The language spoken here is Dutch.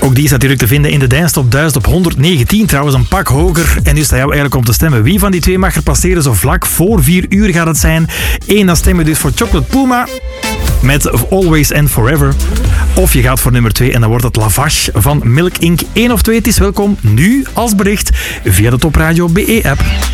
Ook die is natuurlijk te vinden in de Dance Top 1000 op 119, trouwens een pak hoger. En nu staat jou eigenlijk om te stemmen. Wie van die twee mag er passeren? Zo vlak voor 4 uur gaat het zijn. Eén, dan stemmen we dus voor Chocolate Puma met Always and Forever. Of je gaat voor nummer 2 en dan wordt het Lavage van Milk Inc. 1 of 2, het is welkom nu als bericht via de Top Radio BE-app.